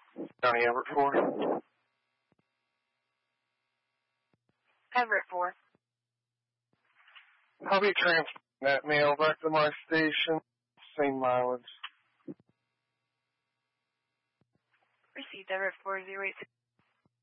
County Everett 4. Everett 4. I'll be transferring that mail back to my station. Same mileage. Received Everett 408.